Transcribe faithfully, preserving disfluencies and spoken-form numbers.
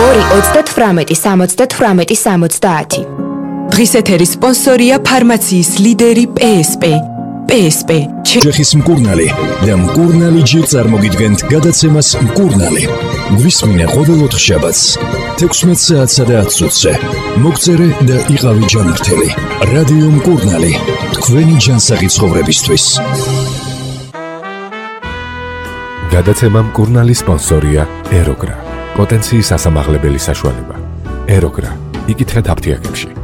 ორი ოცდათვრამეტი სამოცდათვრამეტი სამოცდაათი. დღის ეთერის სპონსორია ფარმაციის ლიდერი პსპ. პსპ. ჩეხის მკურნალი და მკურნალი ჯერ წარმოგიდგენთ გადაცემას მკურნალი. გვისმინე ყოველ ოთხშაბათს თექვსმეტ საათსა და ათ წუთზე. მოგწერე და იყავი ჯანმრთელი. რადიო მკურნალი, თქვენი ჯანსაღი ცხოვრებისთვის. გადაცემა მკურნალი სპონსორია ეროგრა. პოტენციის ასამაღლებელი საშუალება. ეროგრა. იკითხეთ აფთიაქებში.